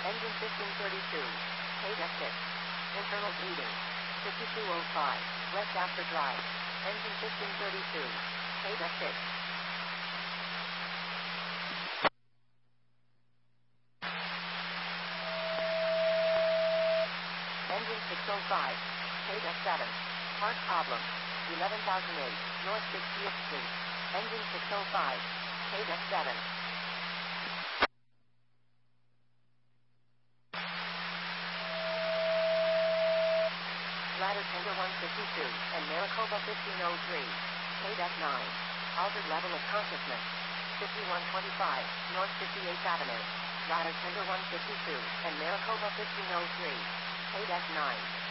Engine 1532. KDEF 6. Internal bleeding. 5205. West after drive. Engine 1532. KDEF 6. Engine 605. KDEF 7. Part problem. 11,008. North 60th Street. Engine 605. KDEF 7. Ladder Tender 152 and Maricopa 1503. KDEF 9. Altered level of consciousness. 5125 North 58th Avenue. Ladder Tender 152 and Maricopa 1503. KDEF 9.